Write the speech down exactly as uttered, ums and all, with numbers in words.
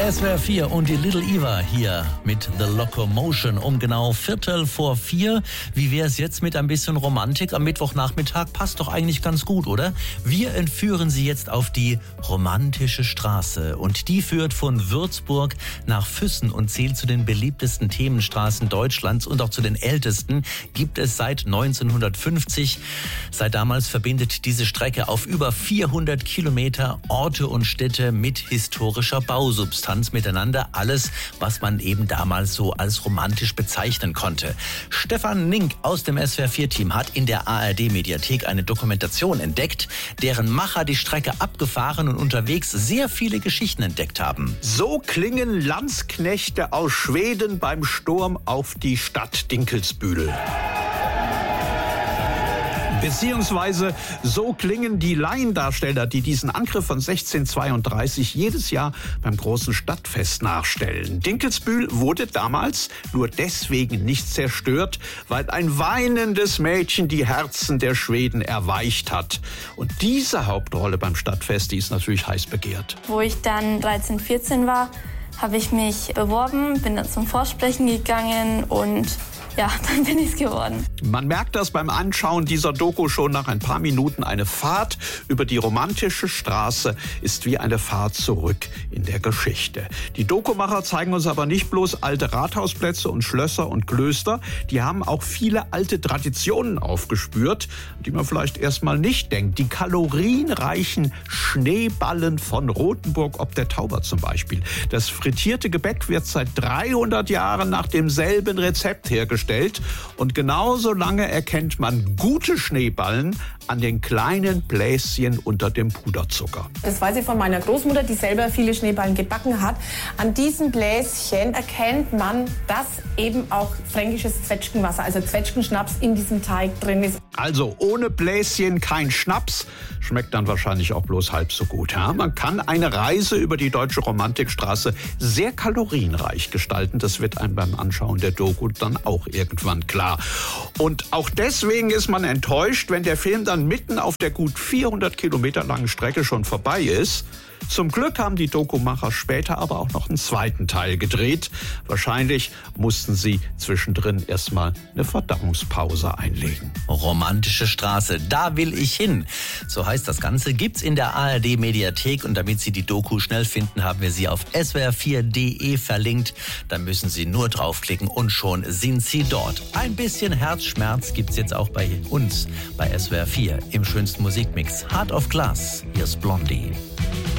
S W R vier und die Little Eva hier mit The Locomotion um genau Viertel vor vier. Wie wäre es jetzt mit ein bisschen Romantik am Mittwochnachmittag? Passt doch eigentlich ganz gut, oder? Wir entführen Sie jetzt auf die romantische Straße und die führt von Würzburg nach Füssen und zählt zu den beliebtesten Themenstraßen Deutschlands und auch zu den ältesten. Gibt es seit neunzehnhundertfünfzig. Seit damals verbindet diese Strecke auf über vierhundert Kilometer Orte und Städte mit historischer Bausubstanz miteinander. Alles, was man eben damals so als romantisch bezeichnen konnte. Stefan Nink aus dem S W R vier Team hat in der A R D-Mediathek eine Dokumentation entdeckt, deren Macher die Strecke abgefahren und unterwegs sehr viele Geschichten entdeckt haben. So klingen Landsknechte aus Schweden beim Sturm auf die Stadt Dinkelsbühl. Beziehungsweise so klingen die Laiendarsteller, die diesen Angriff von sechzehnhundertzweiunddreißig jedes Jahr beim großen Stadtfest nachstellen. Dinkelsbühl wurde damals nur deswegen nicht zerstört, weil ein weinendes Mädchen die Herzen der Schweden erweicht hat. Und diese Hauptrolle beim Stadtfest, die ist natürlich heiß begehrt. Wo ich dann dreizehn, vierzehn war, habe ich mich beworben, bin dann zum Vorsprechen gegangen und ja, dann bin ich es geworden. Man merkt das beim Anschauen dieser Doku schon nach ein paar Minuten. Eine Fahrt über die romantische Straße ist wie eine Fahrt zurück in der Geschichte. Die Dokumacher zeigen uns aber nicht bloß alte Rathausplätze und Schlösser und Klöster. Die haben auch viele alte Traditionen aufgespürt, die man vielleicht erstmal nicht denkt. Die kalorienreichen Schneeballen von Rothenburg ob der Tauber zum Beispiel. Das frittierte Gebäck wird seit dreihundert Jahren nach demselben Rezept hergestellt. Und genauso lange erkennt man gute Schneeballen an den kleinen Bläschen unter dem Puderzucker. Das weiß ich von meiner Großmutter, die selber viele Schneeballen gebacken hat. An diesen Bläschen erkennt man, dass eben auch fränkisches Zwetschgenwasser, also Zwetschgenschnaps in diesem Teig drin ist. Also ohne Bläschen kein Schnaps, schmeckt dann wahrscheinlich auch bloß halb so gut. Ja? Man kann eine Reise über die deutsche Romantikstraße sehr kalorienreich gestalten. Das wird einem beim Anschauen der Doku dann auch irgendwann klar. Und auch deswegen ist man enttäuscht, wenn der Film dann mitten auf der gut vierhundert Kilometer langen Strecke schon vorbei ist. Zum Glück haben die Dokumacher später aber auch noch einen zweiten Teil gedreht. Wahrscheinlich mussten sie zwischendrin erstmal eine Verdauungspause einlegen. Romantische Straße, da will ich hin. So heißt das Ganze, gibt's in der A R D-Mediathek. Und damit Sie die Doku schnell finden, haben wir sie auf S W R vier punkt de verlinkt. Da müssen Sie nur draufklicken und schon sind Sie dort. Ein bisschen Herzschmerz gibt's jetzt auch bei uns, bei S W R vier im schönsten Musikmix. Heart of Glass, hier ist Blondie.